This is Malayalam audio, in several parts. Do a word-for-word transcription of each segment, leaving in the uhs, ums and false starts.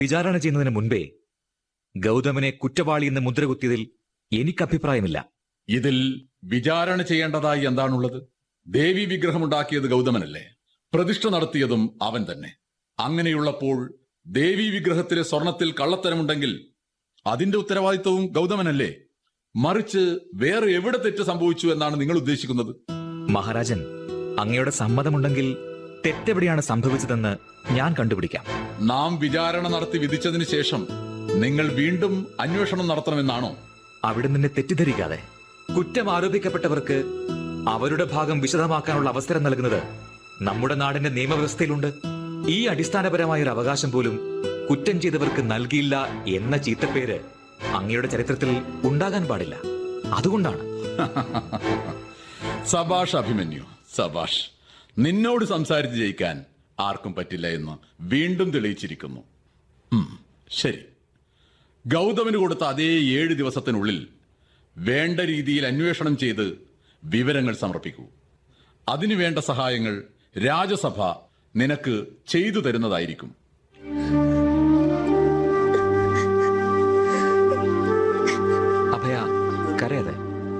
വിചാരണ ചെയ്യുന്നതിന് മുൻപേ ഗൗതമനെ കുറ്റവാളി എന്ന് മുദ്രകുത്തിയതിൽ എനിക്ക് അഭിപ്രായമില്ല. ഇതിൽ വിചാരണ ചെയ്യേണ്ടതായി എന്താണുള്ളത്? ദേവി വിഗ്രഹമുണ്ടാക്കിയത് ഗൗതമനല്ലേ? പ്രതിഷ്ഠ നടത്തിയതും അവൻ തന്നെ. അങ്ങനെയുള്ളപ്പോൾ ദേവി വിഗ്രഹത്തിലെ സ്വർണത്തിൽ കള്ളത്തരമുണ്ടെങ്കിൽ അതിന്റെ ഉത്തരവാദിത്വവും ഗൗതമനല്ലേ? മറിച്ച് വേറെ എവിടെ തെറ്റ് സംഭവിച്ചു എന്നാണ് നിങ്ങൾ ഉദ്ദേശിക്കുന്നത്? മഹാരാജൻ, അങ്ങയുടെ സമ്മതമുണ്ടെങ്കിൽ തെറ്റെവിടെയാണ് സംഭവിച്ചതെന്ന് ഞാൻ കണ്ടുപിടിക്കാം. നാം വിചാരണ നടത്തി വിധിച്ചതിന് ശേഷം നിങ്ങൾ വീണ്ടും അന്വേഷണം നടത്തണമെന്നാണോ? അവിടെ നിന്നെ തെറ്റിദ്ധരിക്കാതെ, കുറ്റം ആരോപിക്കപ്പെട്ടവർക്ക് അവരുടെ ഭാഗം വിശദമാക്കാനുള്ള അവസരം നൽകുന്നത് നമ്മുടെ നാടിന്റെ നിയമവ്യവസ്ഥയിലുണ്ട്. ഈ അടിസ്ഥാനപരമായ ഒരു അവകാശം പോലും കുറ്റം ചെയ്തവർക്ക് നൽകിയില്ല എന്ന ചീത്തപ്പേര് അങ്ങയുടെ ചരിത്രത്തിൽ ഉണ്ടാകാൻ പാടില്ല. അതുകൊണ്ടാണ്. സബാഷ് അഭിമന്യു, സബാഷ്. നിന്നോട് സംസാരിച്ച് ജയിക്കാൻ ആർക്കും പറ്റില്ല എന്ന് വീണ്ടും തെളിയിച്ചിരിക്കുന്നു. ശരി, ഗൗതമന് കൊടുത്ത അതേ ഏഴ് ദിവസത്തിനുള്ളിൽ വേണ്ട രീതിയിൽ അന്വേഷണം ചെയ്ത് വിവരങ്ങൾ സമർപ്പിക്കൂ. അതിനുവേണ്ട സഹായങ്ങൾ രാജസഭ നിനക്ക് ചെയ്തു തരുന്നതായിരിക്കും. അഭയ, കരയാതെ.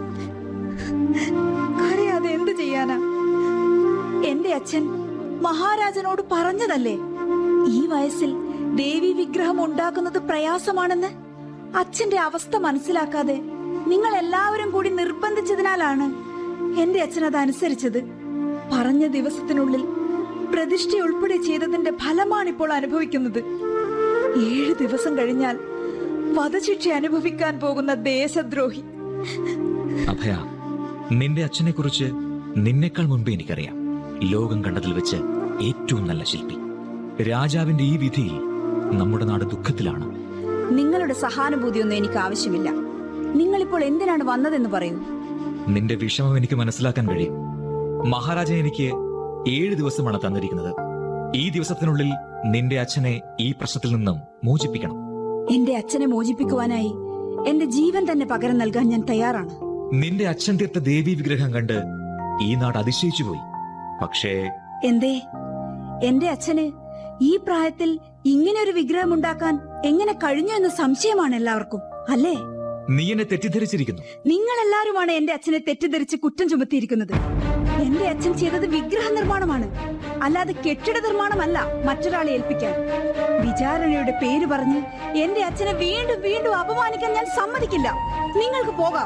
കരയാതെ എന്ത് ചെയ്യാനാ? എന്റെ അച്ഛൻ മഹാരാജനോട് പറഞ്ഞതല്ലേ ഈ വയസ്സിൽ ദേവി വിഗ്രഹം ഉണ്ടാക്കുന്നത് പ്രയാസമാണെന്ന്. അച്ഛന്റെ അവസ്ഥ മനസ്സിലാക്കാതെ നിങ്ങൾ എല്ലാവരും കൂടി നിർബന്ധിച്ചതിനാലാണ് എന്റെ അച്ഛൻ അത് അനുസരിച്ചത്. പറഞ്ഞ ദിവസത്തിനുള്ളിൽ പ്രതിഷ്ഠ ഉൾപ്പെടെ ചെയ്തതിന്റെ ഫലമാണിപ്പോൾ അനുഭവിക്കുന്നത്. ഏഴ് ദിവസം കഴിഞ്ഞാൽ വധശിക്ഷ അനുഭവിക്കാൻ പോകുന്ന ദേശദ്രോഹി. അഭയ, നിന്റെ അച്ഛനെ കുറിച്ച് നിന്നേക്കാൾ മുൻപേ എനിക്കറിയാം. ലോകം കണ്ടതിൽ വെച്ച് ഏറ്റവും നല്ല ശില്പി. രാജാവിന്റെ ഈ വിധിയിൽ നമ്മുടെ നാട് ദുഃഖത്തിലാണ്. നിങ്ങളുടെ സഹാനുഭൂതിയൊന്നും എനിക്ക് ആവശ്യമില്ല. നിങ്ങളിപ്പോൾ എന്തിനാണ് വന്നതെന്ന് പറയൂ. നിന്റെ വിഷമം എനിക്ക് മനസ്സിലാക്കാൻ കഴിയും. മഹാരാജൻ എനിക്ക് ഏഴ് ദിവസമാണ് തന്നിരിക്കുന്നത്. ഈ ദിവസത്തിനുള്ളിൽ നിന്റെ അച്ഛനെ ഈ പ്രശ്നത്തിൽ നിന്നും മോചിപ്പിക്കണം. എന്റെ അച്ഛനെ മോചിപ്പിക്കുവാനായി എന്റെ ജീവൻ തന്നെ പകരം നൽകാൻ ഞാൻ തയ്യാറാണ്. നിന്റെ അച്ഛൻ തീർത്ത ദേവി വിഗ്രഹം കണ്ട് ഈ നാട് അതിശയിച്ചു പോയി. പക്ഷേ എന്തേ? എന്റെ അച്ഛന് ഈ പ്രായത്തിൽ ഇങ്ങനെ ഒരു വിഗ്രഹം ഉണ്ടാക്കാൻ എങ്ങനെ കഴിഞ്ഞു എന്ന് സംശയമാണ് എല്ലാവർക്കും, അല്ലേ? നീ എന്നെ തെറ്റിദ്ധരിച്ചിരിക്കുന്നു. നിങ്ങൾ എല്ലാവരുമാണ് എന്റെ അച്ഛനെ തെറ്റിദ്ധരിച്ച് കുറ്റം ചുമത്തിയിരിക്കുന്നത്. എന്റെ അച്ഛൻ ചെയ്തത് വിഗ്രഹ നിർമ്മാണമാണ്, അല്ലാതെ കെട്ടിട നിർമ്മാണമല്ല മറ്റൊരാളെ ഏൽപ്പിക്കാൻ. വിചാരണയുടെ പേര് പറഞ്ഞ് എന്റെ അച്ഛനെ വീണ്ടും വീണ്ടും അപമാനിക്കാൻ ഞാൻ സമ്മതിക്കില്ല. നിങ്ങൾക്ക് പോകാം.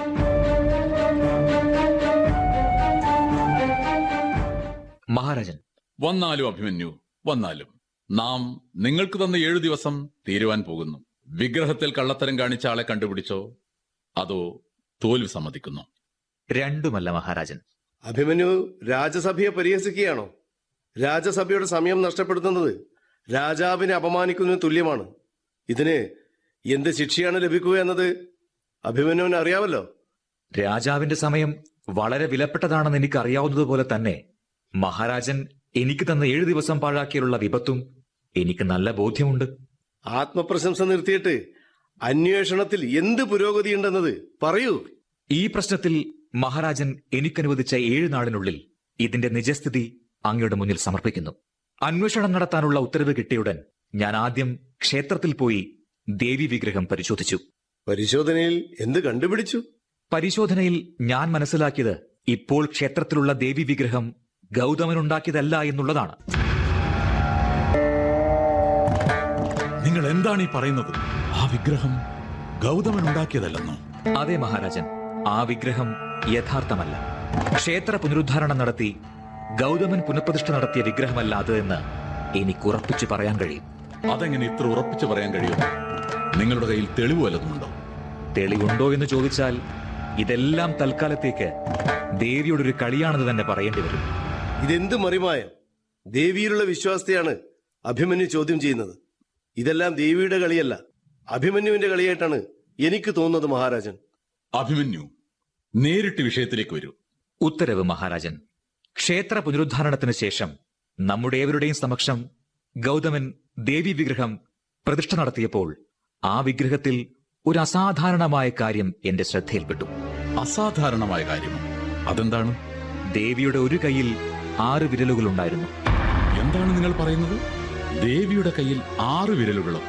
മഹാരാജൻ, വന്നാലും അഭിമന്യു, വന്നാലും നാം നിങ്ങൾക്ക് തന്ന ഏഴു ദിവസം തീരുവാൻ പോകുന്നു. വിഗ്രഹത്തിൽ കള്ളത്തരം കാണിച്ച ആളെ കണ്ടുപിടിച്ചോ അതോ തോൽവി സമ്മതിക്കുന്നു? രണ്ടുമല്ല മഹാരാജൻ. അഭിമന്യു രാജസഭയെ പരിഹസിക്കുകയാണോ? രാജസഭയുടെ സമയം നഷ്ടപ്പെടുത്തുന്നത് രാജാവിനെ അപമാനിക്കുന്നതിന് തുല്യമാണ്. ഇതിന് എന്ത് ശിക്ഷയാണ് ലഭിക്കുക എന്നത് അഭിമന്യുവിന് അറിയാമല്ലോ. രാജാവിന്റെ സമയം വളരെ വിലപ്പെട്ടതാണെന്ന് എനിക്ക് അറിയാവുന്നതുപോലെ തന്നെ മഹാരാജൻ എനിക്ക് തന്ന ഏഴു ദിവസം പാഴാക്കിയുള്ള വിപത്തും എനിക്ക് നല്ല ബോധ്യമുണ്ട്. ആത്മപ്രശംസ നിർത്തിയിട്ട് അന്വേഷണത്തിൽ എന്ത് പുരോഗതിയുണ്ടെന്നത് പറയൂ. ഈ പ്രശ്നത്തിൽ മഹാരാജൻ എനിക്കനുവദിച്ച ഏഴ് നാളിനുള്ളിൽ ഇതിന്റെ നിജസ്ഥിതി അങ്ങയുടെ മുന്നിൽ സമർപ്പിക്കുന്നു. അന്വേഷണം നടത്താനുള്ള ഉത്തരവ് കിട്ടിയുടൻ ഞാൻ ആദ്യം ക്ഷേത്രത്തിൽ പോയി ദേവി വിഗ്രഹം പരിശോധിച്ചു. പരിശോധനയിൽ എന്ത് കണ്ടുപിടിച്ചു? പരിശോധനയിൽ ഞാൻ മനസ്സിലാക്കിയത് ഇപ്പോൾ ക്ഷേത്രത്തിലുള്ള ദേവി വിഗ്രഹം ഗൗതമനുണ്ടാക്കിയതല്ല എന്നുള്ളതാണ്. നിങ്ങൾ എന്താണ് ഈ പറയുന്നത്? ആ വിഗ്രഹം ഗൗതമൻ ഉണ്ടാക്കിയതല്ലെന്നോ? അതെ മഹാരാജൻ, ആ വിഗ്രഹം യഥാർത്ഥമല്ല. ക്ഷേത്ര പുനരുദ്ധാരണം നടത്തി ഗൗതമൻ പുനഃപ്രതിഷ്ഠ നടത്തിയ വിഗ്രഹമല്ല അത് എന്ന് എനിക്ക് ഉറപ്പിച്ചു പറയാൻ കഴിയും. അതെങ്ങനെ ഇത്ര ഉറപ്പിച്ചു പറയാൻ കഴിയുമോ? നിങ്ങളുടെ കയ്യിൽ തെളിവ് വല്ലതുമുണ്ടോ? തെളിവുണ്ടോ എന്ന് ചോദിച്ചാൽ ഇതെല്ലാം തൽക്കാലത്തേക്ക് ദേവിയുടെ ഒരു കളിയാണെന്ന് തന്നെ പറയേണ്ടി വരും. ഇതെന്ത് മറിമായം? ദേവിയിലുള്ള വിശ്വാസത്തെയാണ് അഭിമന്യു ചോദ്യം ചെയ്യുന്നത്. ഇതെല്ലാം ദേവിയുടെ കളിയല്ല, അഭിമന്യുവിന്റെ കളിയായിട്ടാണ് എനിക്ക് തോന്നുന്നത് മഹാരാജൻ. അഭിമന്യു, നേരിട്ട് വിഷയത്തിലേക്ക് വരൂ. ഉത്തരവ് മഹാരാജൻ. ക്ഷേത്ര പുനരുദ്ധാരണത്തിന് ശേഷം നമ്മുടെ ഏവരുടെയും സമക്ഷം ഗൗതമൻ ദേവി വിഗ്രഹം പ്രതിഷ്ഠ നടത്തിയപ്പോൾ ആ വിഗ്രഹത്തിൽ ഒരു അസാധാരണമായ കാര്യം എന്റെ ശ്രദ്ധയിൽപ്പെട്ടു. അസാധാരണമായ കാര്യം? അതെന്താണ്? ദേവിയുടെ ഒരു കൈയിൽ ആറ് വിരലുകൾ ഉണ്ടായിരുന്നു. എന്താണ് നിങ്ങൾ പറയുന്നത്? ദേവിയുടെ കയ്യിൽ ആറ് വിരലുകളോ?